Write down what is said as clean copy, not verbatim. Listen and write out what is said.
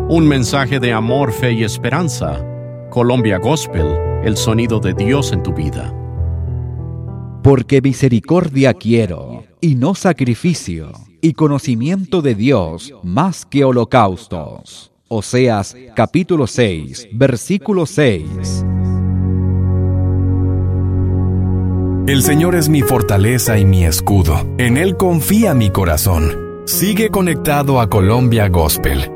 Un mensaje de amor, fe y esperanza. Colombia Gospel, el sonido de Dios en tu vida. Porque misericordia quiero, y no sacrificio, y conocimiento de Dios más que holocaustos. Oseas capítulo 6, versículo 6. El Señor es mi fortaleza y mi escudo. En Él confía mi corazón. Sigue conectado a Colombia Gospel